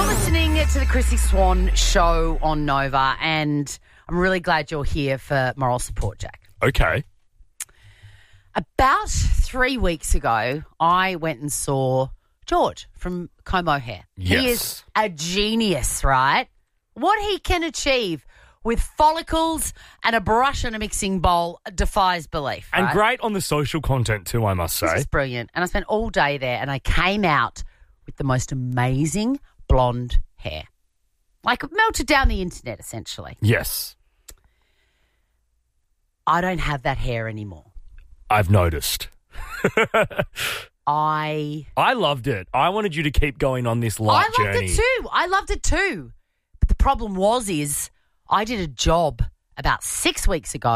Listening to the Chrissy Swan show on Nova, and I'm really glad you're here for moral support, Jack. Okay. About 3 weeks ago, I went and saw George from Como Hair. Yes. He is a genius, right? What he can achieve with follicles and a brush and a mixing bowl defies belief, right? And great on the social content too, I must say. This is brilliant. And I spent all day there, and I came out with the most amazing blonde hair. Like melted down the internet, essentially. Yes. I don't have that hair anymore. I've noticed. I loved it. I wanted you to keep going on this light journey. I loved it too. But the problem is I did a job about 6 weeks ago